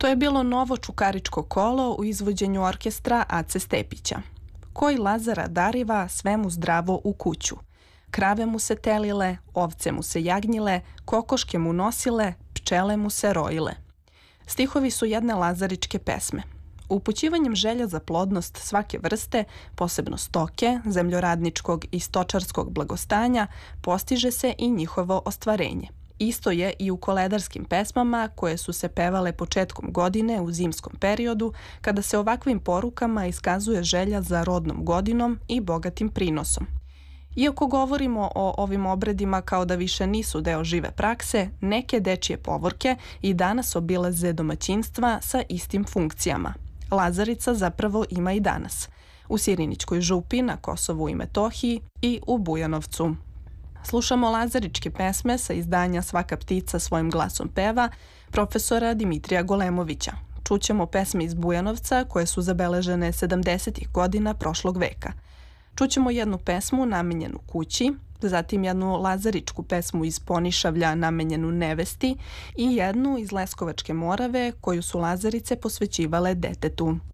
To je bilo novo čukaričko kolo u izvođenju orkestra Ace Stepića. Koji Lazara dariva sve mu zdravo u kuću. Krave mu se telile, ovce mu se jagnjile, kokoške mu nosile, pčele mu se rojile. Stihovi su jedne lazaričke pesme. Upućivanjem želja za plodnost svake vrste, posebno stoke, zemljoradničkog i stočarskog blagostanja, postiže se i njihovo ostvarenje. Isto je i u koledarskim pesmama koje su se pevale početkom godine u zimskom periodu, kada se ovakvim porukama iskazuje želja za rodnom godinom i bogatim prinosom. Iako govorimo o ovim obredima kao da više nisu deo žive prakse, neke dečije povorke i danas obilaze domaćinstva sa istim funkcijama. Lazarica zapravo ima i danas. U Sirinićkoj župi, na Kosovu i Metohiji i u Bujanovcu. Slušamo lazaričke pesme sa izdanja Svaka ptica svojim glasom peva profesora Dimitrija Golemovića. Čućemo pesme iz Bujanovca koje su zabeležene 70. godina prošlog veka. Čućemo jednu pesmu namenjenu kući, zatim jednu lazaričku pesmu iz Ponišavlja namenjenu nevesti i jednu iz Leskovačke Morave koju su lazarice posvećivale detetu.